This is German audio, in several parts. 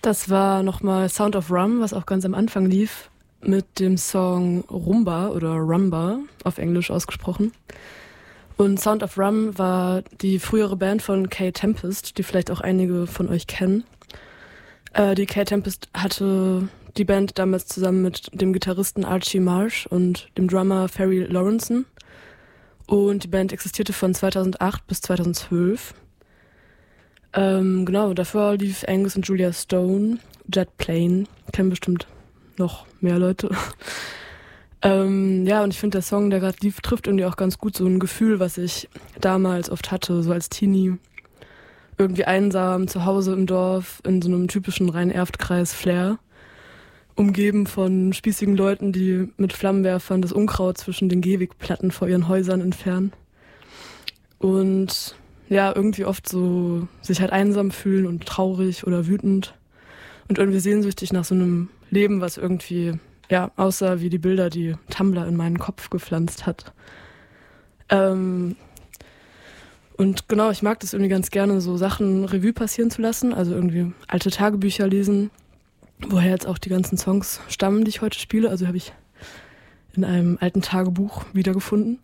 Das war nochmal Sound of Rum, was auch ganz am Anfang lief, mit dem Song Rumba oder Rumba auf Englisch ausgesprochen. Und Sound of Rum war die frühere Band von Kay Tempest, die vielleicht auch einige von euch kennen. Die Kay Tempest hatte die Band damals zusammen mit dem Gitarristen Archie Marsh und dem Drummer Ferry Lawrenson. Und die Band existierte von 2008 bis 2012. Genau, davor lief Angus und Julia Stone, Jet Plane, kennen bestimmt noch mehr Leute. Ja, und ich finde, der Song, der gerade lief, trifft irgendwie auch ganz gut so ein Gefühl, was ich damals oft hatte, so als Teenie. Irgendwie einsam, zu Hause im Dorf, in so einem typischen Rhein-Erft-Kreis-Flair. Umgeben von spießigen Leuten, die mit Flammenwerfern das Unkraut zwischen den Gehwegplatten vor ihren Häusern entfernen. Und ja, irgendwie oft so sich halt einsam fühlen und traurig oder wütend. Und irgendwie sehnsüchtig nach so einem Leben, was irgendwie ja aussah wie die Bilder, die Tumblr in meinen Kopf gepflanzt hat. Und genau, ich mag das irgendwie ganz gerne, so Sachen Revue passieren zu lassen, also irgendwie alte Tagebücher lesen, woher jetzt auch die ganzen Songs stammen, die ich heute spiele. Also habe ich in einem alten Tagebuch wiedergefunden.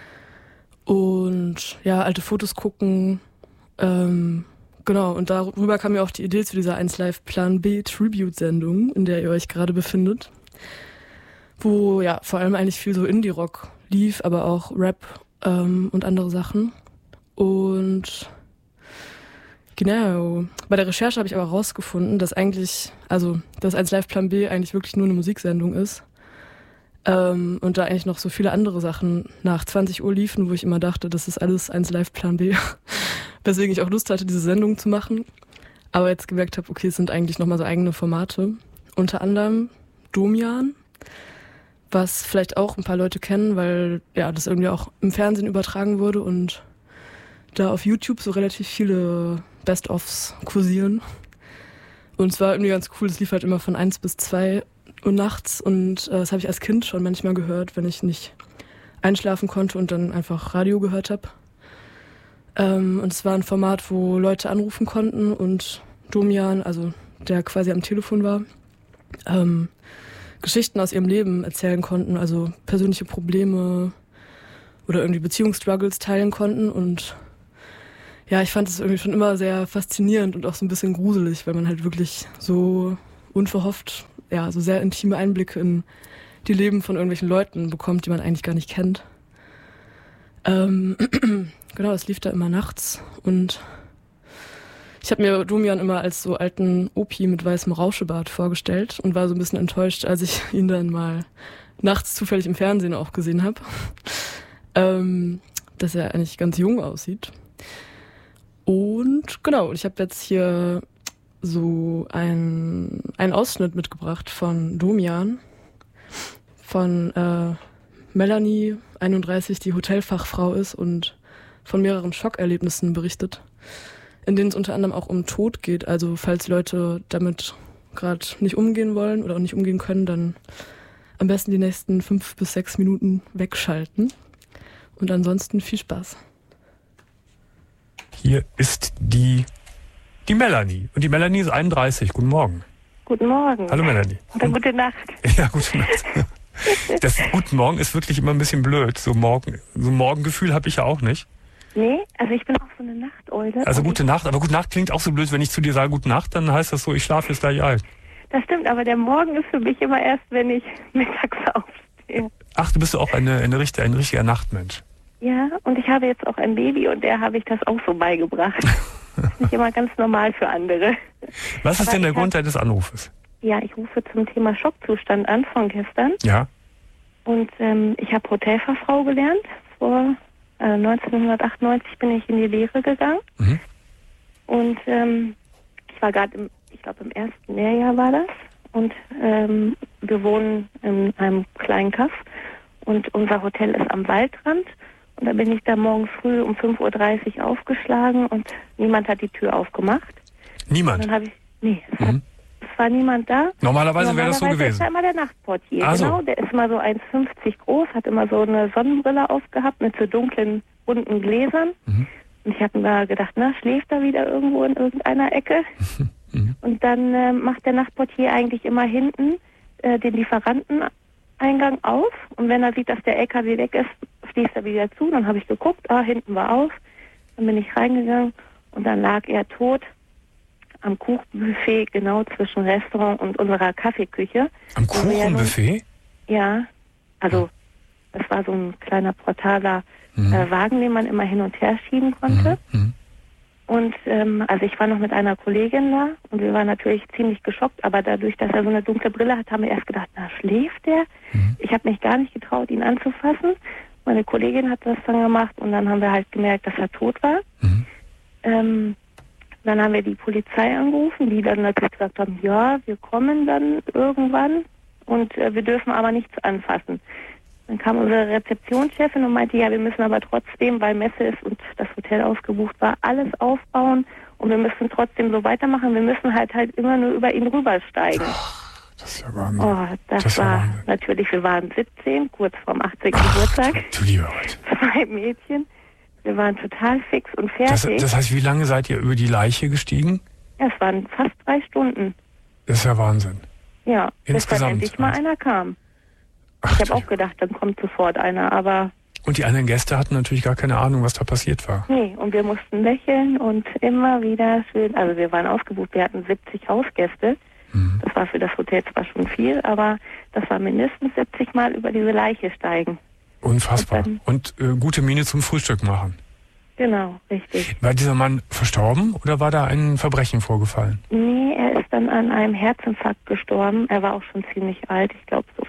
Und ja, alte Fotos gucken. Genau, und darüber kam mir auch die Idee zu dieser 1Live Plan B Tribute-Sendung, in der ihr euch gerade befindet. Wo ja vor allem eigentlich viel so Indie-Rock lief, aber auch Rap und andere Sachen. Und genau, bei der Recherche habe ich aber rausgefunden, dass eigentlich, also dass 1Live Plan B eigentlich wirklich nur eine Musiksendung ist. Und da eigentlich noch so viele andere Sachen nach 20 Uhr liefen, wo ich immer dachte, das ist alles 1Live Plan B. Weswegen ich auch Lust hatte, diese Sendung zu machen. Aber jetzt gemerkt habe, okay, es sind eigentlich nochmal so eigene Formate. Unter anderem Domian, was vielleicht auch ein paar Leute kennen, weil ja das irgendwie auch im Fernsehen übertragen wurde und da auf YouTube so relativ viele Best-ofs kursieren. Und es war irgendwie ganz cool, es lief halt immer von 1 bis 2 Uhr nachts und das habe ich als Kind schon manchmal gehört, wenn ich nicht einschlafen konnte und dann einfach Radio gehört habe. Und es war ein Format, wo Leute anrufen konnten und Domian, also der quasi am Telefon war, Geschichten aus ihrem Leben erzählen konnten, also persönliche Probleme oder irgendwie Beziehungsstruggles teilen konnten. Und ja, ich fand es irgendwie schon immer sehr faszinierend und auch so ein bisschen gruselig, weil man halt wirklich so unverhofft, ja, so sehr intime Einblicke in die Leben von irgendwelchen Leuten bekommt, die man eigentlich gar nicht kennt. Genau, es lief da immer nachts und ich habe mir Domian immer als so alten Opi mit weißem Rauschebart vorgestellt und war so ein bisschen enttäuscht, als ich ihn dann mal nachts zufällig im Fernsehen auch gesehen habe, dass er eigentlich ganz jung aussieht. Und genau, ich habe jetzt hier so einen Ausschnitt mitgebracht von Domian, von Melanie, 31, die Hotelfachfrau ist und von mehreren Schockerlebnissen berichtet, in denen es unter anderem auch um Tod geht. Also falls Leute damit gerade nicht umgehen wollen oder auch nicht umgehen können, dann am besten die nächsten 5 bis 6 Minuten wegschalten. Und ansonsten viel Spaß. Hier ist die Melanie. Und die Melanie ist 31. Guten Morgen. Guten Morgen. Hallo Melanie. Oder gute Nacht. Ja, gute Nacht. Das Guten Morgen ist wirklich immer ein bisschen blöd. So Morgengefühl habe ich ja auch nicht. Nee, also ich bin auch so eine Nachteule. Also gute Nacht, aber gute Nacht klingt auch so blöd, wenn ich zu dir sage gute Nacht, dann heißt das so, ich schlafe jetzt gleich ein. Das stimmt, aber der Morgen ist für mich immer erst, wenn ich mittags aufstehe. Ach, du bist auch ein richtiger Nachtmensch. Ja, und ich habe jetzt auch ein Baby und der habe ich das auch so beigebracht. Das ist nicht immer ganz normal für andere. Was ist denn der Grund deines Anrufes? Ja, ich rufe zum Thema Schockzustand an von gestern. Ja. Und ich habe Hotelfachfrau gelernt. Vor 1998 bin ich in die Lehre gegangen. Mhm. Und ich war gerade im ersten Lehrjahr war das. Und wir wohnen in einem kleinen Kaff. Und unser Hotel ist am Waldrand. Und da bin ich da morgens früh um 5:30 Uhr aufgeschlagen und niemand hat die Tür aufgemacht. Niemand? Und dann es war niemand da. Normalerweise wäre das so gewesen. Ist ja immer der Nachtportier, so. genau. Der ist immer so 1,50 groß, hat immer so eine Sonnenbrille aufgehabt mit so dunklen, bunten Gläsern. Mhm. Und ich habe mir gedacht, schläft er wieder irgendwo in irgendeiner Ecke? Und dann macht der Nachtportier eigentlich immer hinten den Lieferanteneingang auf. Und wenn er sieht, dass der LKW weg ist, schließt er wieder zu. Dann habe ich geguckt, hinten war auf. Dann bin ich reingegangen und dann lag er tot am Kuchenbuffet, genau zwischen Restaurant und unserer Kaffeeküche. Am Kuchenbuffet? Ja, also das war so ein kleiner portaler Wagen, den man immer hin und her schieben konnte. Und also ich war noch mit einer Kollegin da und wir waren natürlich ziemlich geschockt, aber dadurch, dass er so eine dunkle Brille hat, haben wir erst gedacht, na, schläft der? Ich habe mich gar nicht getraut, ihn anzufassen. Meine Kollegin hat das dann gemacht und dann haben wir halt gemerkt, dass er tot war. Dann haben wir die Polizei angerufen, die dann natürlich gesagt haben, ja, wir kommen dann irgendwann und wir dürfen aber nichts anfassen. Dann kam unsere Rezeptionschefin und meinte, ja, wir müssen aber trotzdem, weil Messe ist und das Hotel ausgebucht war, alles aufbauen und wir müssen trotzdem so weitermachen. Wir müssen halt immer nur über ihn rübersteigen. Das ist ja Wahnsinn. Das war Wahnsinn. Natürlich, wir waren 17, kurz vorm 18. Geburtstag. Du lieber Gott. 2 Mädchen. Wir waren total fix und fertig. Das heißt, wie lange seid ihr über die Leiche gestiegen? Ja, es waren fast 3 Stunden. Das ist ja Wahnsinn. Ja, bis dann Insgesamt endlich mal einer kam. Ich habe auch gedacht, dann kommt sofort einer, aber... Und die anderen Gäste hatten natürlich gar keine Ahnung, was da passiert war. Nee, und wir mussten lächeln und immer wieder schön... Also wir waren ausgebucht, wir hatten 70 Hausgäste. Das war für das Hotel zwar schon viel, aber das war mindestens 70 Mal über diese Leiche steigen. Unfassbar. Und gute Miene zum Frühstück machen. Genau, richtig. War dieser Mann verstorben oder war da ein Verbrechen vorgefallen? Nee, er ist dann an einem Herzinfarkt gestorben. Er war auch schon ziemlich alt. Ich glaube so,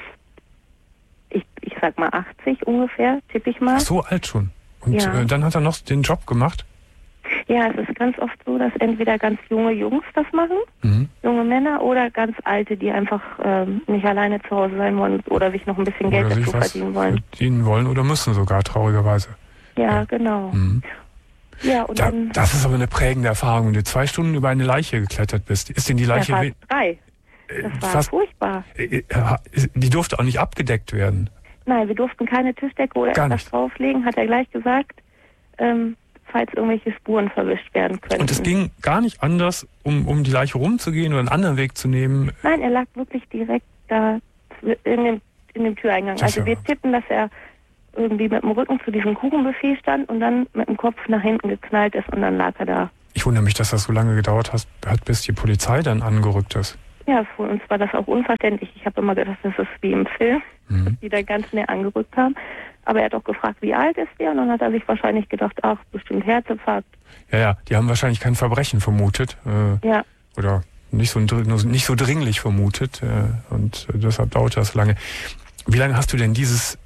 ich sag mal 80 ungefähr, tippe ich mal. Ach, so alt schon. Und dann hat er noch den Job gemacht? Ja, es ist ganz oft so, dass entweder ganz junge Jungs das machen, junge Männer, oder ganz alte, die einfach nicht alleine zu Hause sein wollen oder sich noch ein bisschen Geld dazu verdienen wollen. Oder müssen sogar, traurigerweise. Ja, genau. Ja, und dann, das ist aber eine prägende Erfahrung, wenn du 2 Stunden über eine Leiche geklettert bist. Ist denn die Leiche... Ja, fast 3. Das war furchtbar. Die durfte auch nicht abgedeckt werden. Nein, wir durften keine Tischdecke oder etwas drauflegen, hat er gleich gesagt, falls irgendwelche Spuren verwischt werden können. Und es ging gar nicht anders, um die Leiche rumzugehen oder einen anderen Weg zu nehmen? Nein, er lag wirklich direkt da in dem Türeingang. Also wir tippen, dass er irgendwie mit dem Rücken zu diesem Kuchenbuffet stand und dann mit dem Kopf nach hinten geknallt ist und dann lag er da. Ich wundere mich, dass das so lange gedauert hat, bis die Polizei dann angerückt ist. Ja, für uns war das auch unverständlich. Ich habe immer gedacht, das ist wie im Film, dass die da ganz schnell angerückt haben. Aber er hat auch gefragt, wie alt ist der? Und dann hat er sich wahrscheinlich gedacht, ach, bestimmt Herzinfarkt. Ja, die haben wahrscheinlich kein Verbrechen vermutet. Oder nicht so dringlich vermutet. Und deshalb dauerte das lange. Wie lange hast du denn diese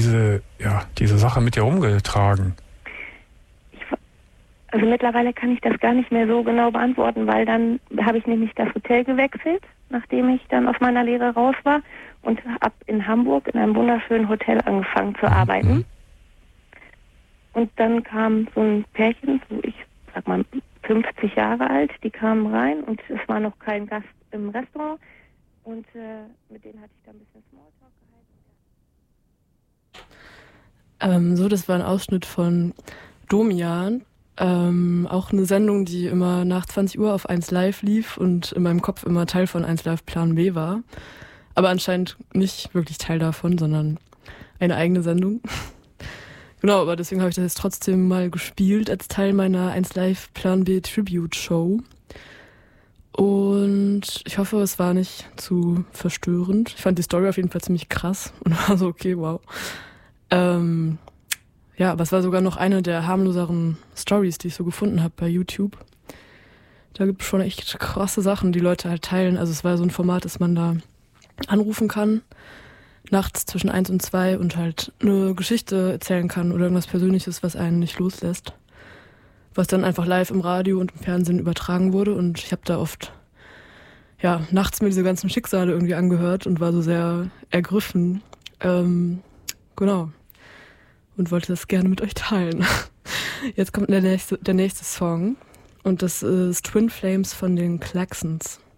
Sache mit dir rumgetragen? Also mittlerweile kann ich das gar nicht mehr so genau beantworten, weil dann habe ich nämlich das Hotel gewechselt, nachdem ich dann aus meiner Lehre raus war und habe in Hamburg in einem wunderschönen Hotel angefangen zu arbeiten. Und dann kam so ein Pärchen, so ich sag mal 50 Jahre alt, die kamen rein und es war noch kein Gast im Restaurant und mit denen hatte ich dann ein bisschen Smalltalk gehalten. Das war ein Ausschnitt von Domian. Auch eine Sendung, die immer nach 20 Uhr auf 1 Live lief und in meinem Kopf immer Teil von 1 Live Plan B war. Aber anscheinend nicht wirklich Teil davon, sondern eine eigene Sendung. Genau, aber deswegen habe ich das jetzt trotzdem mal gespielt als Teil meiner 1 Live Plan B Tribute Show. Und ich hoffe, es war nicht zu verstörend. Ich fand die Story auf jeden Fall ziemlich krass und war so, okay, wow. Ja, aber es war sogar noch eine der harmloseren Stories, die ich so gefunden habe bei YouTube. Da gibt es schon echt krasse Sachen, die Leute halt teilen. Also es war so ein Format, dass man da anrufen kann, nachts zwischen 1 und 2 und halt eine Geschichte erzählen kann oder irgendwas Persönliches, was einen nicht loslässt. Was dann einfach live im Radio und im Fernsehen übertragen wurde. Und ich habe da oft nachts mir diese ganzen Schicksale irgendwie angehört und war so sehr ergriffen. Genau. Und wollte das gerne mit euch teilen. Jetzt kommt der nächste Song und das ist Twin Flames von den Klaxons.